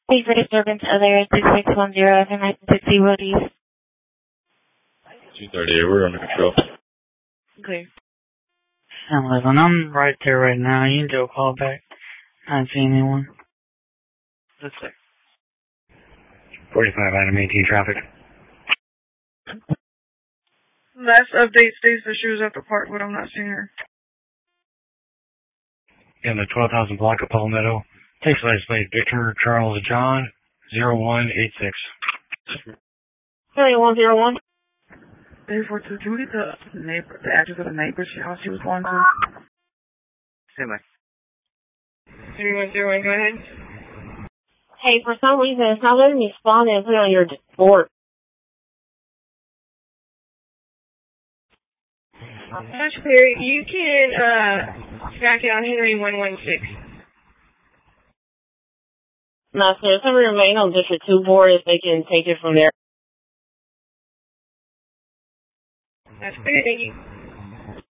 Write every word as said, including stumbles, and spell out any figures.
Hey, for disturbance, other six six one zero, F M nine six zero D. two thirty-eight, we're under control. Okay. eleven, I'm right there right now. You can do a call back. I don't see anyone. Looks like. forty-five, item eighteen traffic. Last update states that she was at the park, but I'm not seeing her. In the twelve thousand block of Palmetto. Takes license plate Victor Charles John, zero one eight six. Three one zero one. three four two, can we get the neighbor, the address of the neighbor's house she was going to? Say bye. three one zero one, go ahead. Hey, for some reason, it's not letting me spawn and put it on your board. That's clear. You can, uh, track it on Henry one one six. No, so if somebody remain on District two board, if they can take it from there. That's clear, thank you.